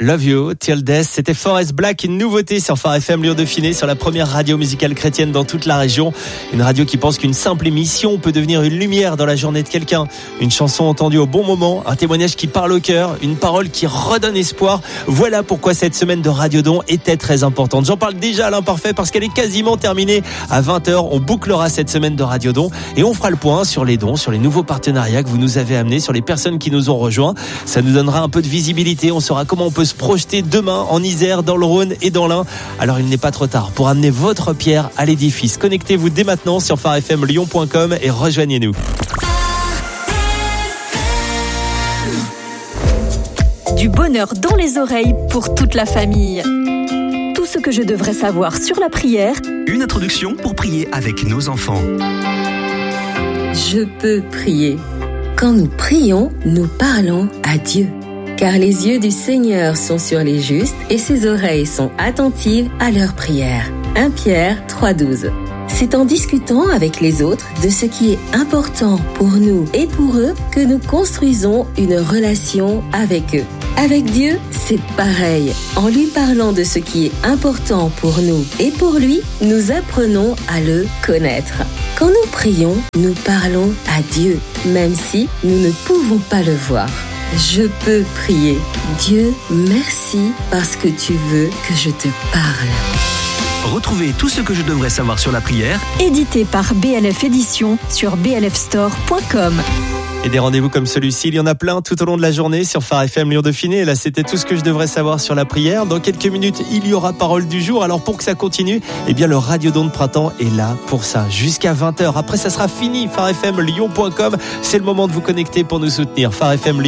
Love You Till Death. C'était Forest Black, une nouveauté sur Phare FM Lyon-Dauphiné, sur la première radio musicale chrétienne dans toute la région. Une radio qui pense qu'une simple émission peut devenir une lumière dans la journée de quelqu'un. Une chanson entendue au bon moment, un témoignage qui parle au cœur, une parole qui redonne espoir. Voilà pourquoi cette semaine de Radio Don était très importante. J'en parle déjà à l'imparfait parce qu'elle est quasiment terminée. À 20h, on bouclera cette semaine de Radio Don et on fera le point sur les dons, sur les nouveaux partenariats que vous nous avez amenés, sur les personnes qui nous ont rejoints. Ça nous donnera un peu de visibilité. On saura comment on peut se projeter demain en Isère, dans le Rhône et dans l'Ain. Alors il n'est pas trop tard pour amener votre pierre à l'édifice. Connectez-vous dès maintenant sur pharefmlyon.com et rejoignez-nous. Du bonheur dans les oreilles pour toute la famille. Tout ce que je devrais savoir sur la prière. Une introduction pour prier avec nos enfants. Je peux prier. Quand nous prions, nous parlons à Dieu. Car les yeux du Seigneur sont sur les justes et ses oreilles sont attentives à leurs prières. 1 Pierre 3,12. C'est en discutant avec les autres de ce qui est important pour nous et pour eux que nous construisons une relation avec eux. Avec Dieu, c'est pareil. En lui parlant de ce qui est important pour nous et pour lui, nous apprenons à le connaître. Quand nous prions, nous parlons à Dieu, même si nous ne pouvons pas le voir. Je peux prier. Dieu, merci parce que tu veux que je te parle. Retrouvez tout ce que je devrais savoir sur la prière. Édité par BLF Éditions sur blfstore.com. Et des rendez-vous comme celui-ci, il y en a plein tout au long de la journée sur Phare FM Lyon-Dauphiné. Et là, c'était tout ce que je devrais savoir sur la prière. Dans quelques minutes, il y aura Parole du jour. Alors pour que ça continue, eh bien le Radio Don de Printemps est là pour ça, jusqu'à 20h. Après, ça sera fini. pharefmlyon.com, c'est le moment de vous connecter pour nous soutenir. Phare FM